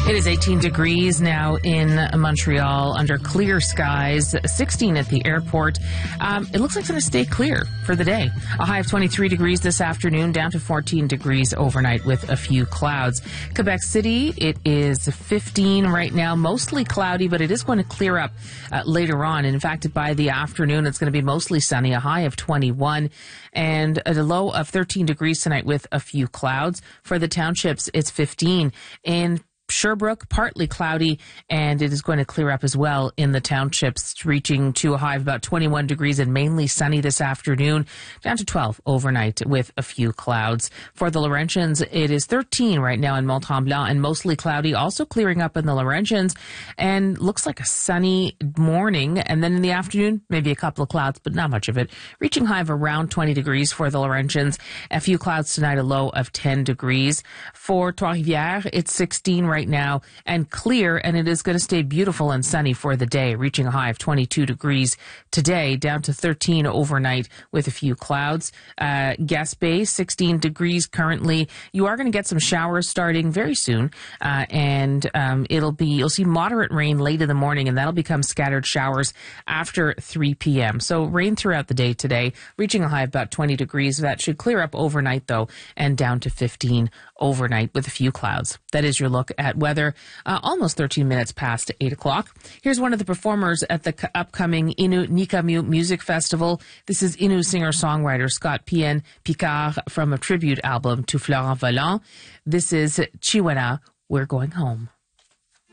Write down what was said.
It is 18 degrees now in Montreal under clear skies, 16 at the airport. It looks like it's going to stay clear for the day. A high of 23 degrees this afternoon, down to 14 degrees overnight with a few clouds. Quebec City, it is 15 right now, mostly cloudy, but it is going to clear up later on. In fact, by the afternoon, it's going to be mostly sunny, a high of 21 and a low of 13 degrees tonight with a few clouds. For the townships, it's 15. In Sherbrooke, partly cloudy, and it is going to clear up as well in the townships, reaching to a high of about 21 degrees and mainly sunny this afternoon, down to 12 overnight with a few clouds. For the Laurentians, it is 13 right now in Mont-Tremblant and mostly cloudy, also clearing up in the Laurentians, and looks like a sunny morning. And then in the afternoon, maybe a couple of clouds, but not much of it, reaching high of around 20 degrees for the Laurentians. A few clouds tonight, a low of 10 degrees. For Trois-Rivières, it's 16 right now and clear, and it is going to stay beautiful and sunny for the day, reaching a high of 22 degrees today, down to 13 overnight with a few clouds. Gaspé, 16 degrees currently. You are going to get some showers starting very soon, and you'll see moderate rain late in the morning, and that'll become scattered showers after 3 p.m. So rain throughout the day today, reaching a high of about 20 degrees. That should clear up overnight, though, and down to 15 overnight with a few clouds. That is your look at weather, almost 13 minutes past 8 o'clock. Here's one of the performers at the upcoming Innu Nikamu Music Festival. This is Innu singer-songwriter Scott P.N. Picard from a tribute album to Florent Volant. This is Chiwana, We're Going Home.